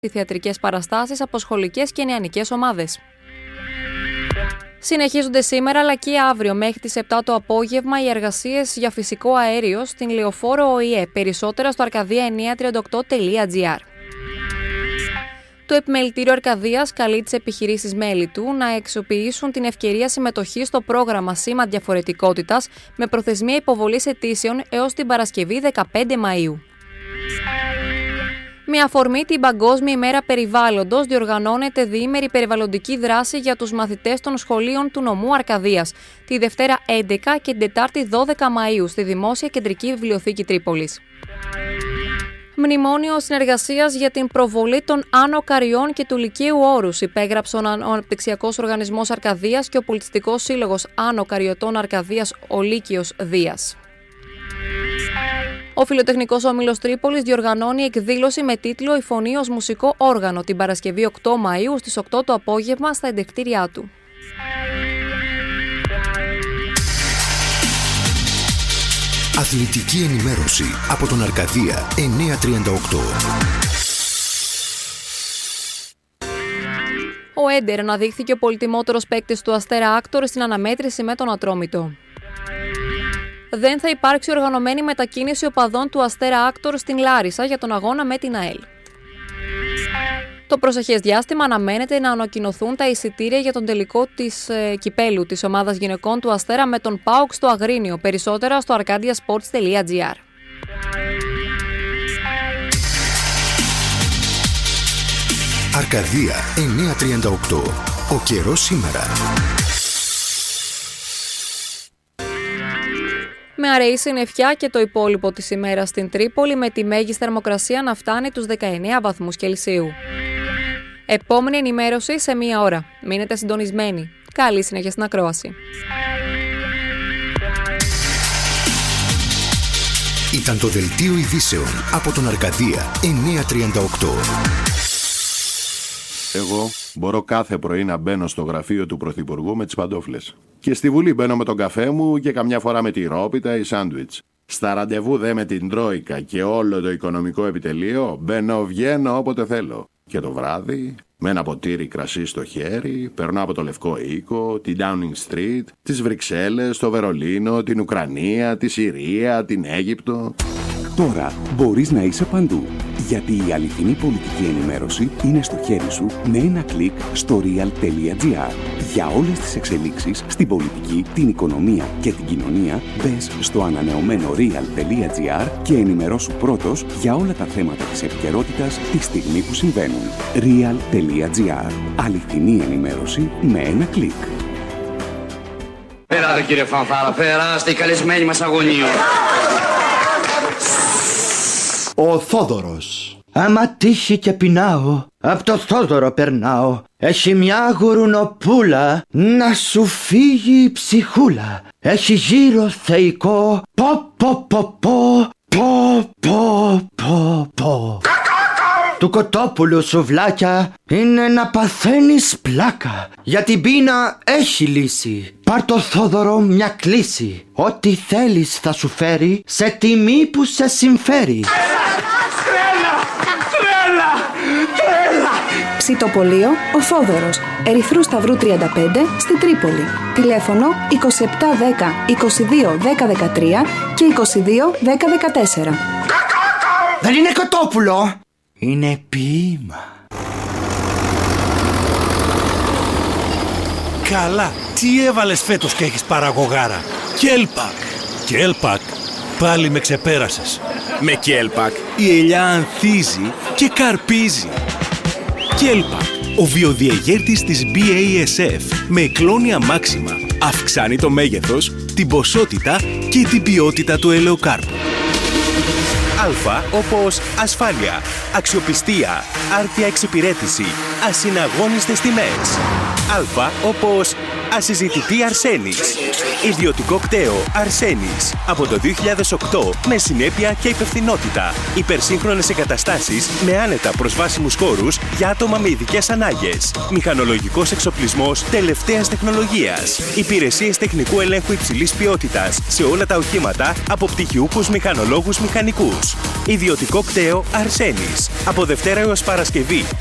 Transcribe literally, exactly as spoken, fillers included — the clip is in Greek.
θεατρικές παραστάσεις από σχολικές και νεανικές ομάδες. Συνεχίζονται σήμερα αλλά και αύριο μέχρι τις επτά το απόγευμα οι εργασίες για φυσικό αέριο στην Λεωφόρο ΟΗΕ. Περισσότερα στο αρκαδία εννιακόσια τριάντα οκτώ τελεία τζι άρ. Το Επιμελητήριο Αρκαδίας καλεί τις επιχειρήσεις μέλη του να αξιοποιήσουν την ευκαιρία συμμετοχής στο πρόγραμμα Σήμα Διαφορετικότητας με προθεσμία υποβολής αιτήσεων έως την Παρασκευή δεκαπέντε Μαΐου. Με αφορμή την Παγκόσμια ημέρα περιβάλλοντος διοργανώνεται διήμερη περιβαλλοντική δράση για τους μαθητές των σχολείων του νομού Αρκαδίας τη Δευτέρα έντεκα και την Τετάρτη δώδεκα Μαΐου στη Δημόσια Κεντρική Βιβλιοθήκη Τρίπολης. Μνημόνιο συνεργασίας για την προβολή των Άνω Καριών και του Λυκείου Όρους υπέγραψαν ο Αναπτυξιακός Οργανισμός Αρκαδίας και ο Πολιτιστικός Σύλλογος Άνω Καριωτών Αρκαδίας ο Λύκειος Δίας. Ο Φιλοτεχνικός Όμιλος Τρίπολης διοργανώνει εκδήλωση με τίτλο «Η φωνή ως μουσικό όργανο» την Παρασκευή οκτώ Μαΐου στις οκτώ το απόγευμα στα εντεκτήριά του. Αθλητική ενημέρωση από τον Αρκαδία εννιακόσια τριάντα οκτώ. Ο Έντερ αναδείχθηκε ο πολυτιμότερος παίκτης του Αστέρα Άκτορ στην αναμέτρηση με τον Ατρόμητο. Δεν θα υπάρξει οργανωμένη μετακίνηση οπαδών του Αστέρα Άκτορ στην Λάρισα για τον αγώνα με την ΑΕΛ. Το προσεχές διάστημα αναμένεται να ανακοινωθούν τα εισιτήρια για τον τελικό της ε, κυπέλου της ομάδας γυναικών του Αστέρα με τον ΠΑΟΚ στο Αγρίνιο. Περισσότερα στο αρκάντια σπορτς τελεία τζι άρ. Αρκαδία εννιακόσια τριάντα οκτώ. Ο καιρός σήμερα. Με αραιή συννεφιά και το υπόλοιπο της ημέρας στην Τρίπολη με τη μέγιστη θερμοκρασία να φτάνει τους δεκαεννέα βαθμούς Κελσίου. Επόμενη ενημέρωση σε μία ώρα. Μείνετε συντονισμένοι. Καλή συνέχεια στην ακρόαση. Ήταν το δελτίο ειδήσεων από τον Αρκαδία εννιακόσια τριάντα οκτώ. Εγώ μπορώ κάθε πρωί να μπαίνω στο γραφείο του Πρωθυπουργού με τις παντόφλες. Και στη Βουλή μπαίνω με τον καφέ μου και καμιά φορά με τη ρόπιτα ή σάντουιτς. Στα ραντεβού δε με την Τρόικα και όλο το οικονομικό επιτελείο μπαίνω, βγαίνω όποτε θέλω. Και το βράδυ, με ένα ποτήρι κρασί στο χέρι, περνάω από το Λευκό Οίκο, την Downing Street, τις Βρυξέλλες, το Βερολίνο, την Ουκρανία, τη Συρία, την Αίγυπτο. Τώρα μπορείς να είσαι παντού, γιατί η αληθινή πολιτική ενημέρωση είναι στο χέρι σου με ένα κλικ στο real τελεία τζι άρ. Για όλες τις εξελίξεις στην πολιτική, την οικονομία και την κοινωνία, μπες στο ανανεωμένο real τελεία τζι άρ και ενημερώσου πρώτος για όλα τα θέματα της επικαιρότητας τη στιγμή που συμβαίνουν. real τελεία τζι άρ. Αληθινή ενημέρωση με ένα κλικ. Περάτε κύριε Φανφάρα, περάστε οι καλεσμένοι μας αγωνίων. Ο Θόδωρος. Άμα τύχει και πεινάω, απ' το Θόδωρο περνάω. Έχει μια γουρουνοπούλα, να σου φύγει η ψυχούλα. Έχει γύρω θεϊκό, πο πο πο πο, πο πο πο πο. Του κοτόπουλου σουβλάκια είναι να παθαίνεις πλάκα. Για την πείνα έχει λύση. Πάρ' το Θόδωρο μια κλίση. Ό,τι θέλεις θα σου φέρει σε τιμή που σε συμφέρει. Τρέλα! Τρέλα! Τρέλα! Ψητοπολείο Ο Θόδωρος, Ερυθρού Σταυρού τριάντα πέντε στη Τρίπολη. Τηλέφωνο είκοσι επτά δέκα είκοσι δύο δέκα δεκατρία και είκοσι δύο δέκα δεκατέσσερα. Δεν είναι κοτόπουλο! Είναι ποίημα. Καλά, τι έβαλες φέτος και έχεις παραγωγάρα? Κέλπακ. Κέλπακ, πάλι με ξεπέρασες. Με Κέλπακ η ελιά ανθίζει και καρπίζει. Κέλπακ, ο βιοδιεγέρτης της μπι έι ες εφ με εκλόνια μάξιμα αυξάνει το μέγεθος, την ποσότητα και την ποιότητα του ελαιοκάρπου. Α όπως ασφάλεια, αξιοπιστία, άρτια εξυπηρέτηση, ασυναγώνιστες τιμές. Α όπως ασυζητητή Αρσένης. Ιδιωτικό κτέο Αρσένης. Από το δύο χιλιάδες οκτώ με συνέπεια και υπευθυνότητα. Υπερσύγχρονες εγκαταστάσεις με άνετα προσβάσιμους χώρους για άτομα με ειδικές ανάγκες. Μηχανολογικός εξοπλισμός τελευταίας τεχνολογίας. Υπηρεσίες τεχνικού ελέγχου υψηλής ποιότητας σε όλα τα οχήματα από πτυχιούχους μηχανολόγους μηχανικούς. Ιδιωτικό κτέο Αρσένης. Από Δευτέρα έως Παρασκευή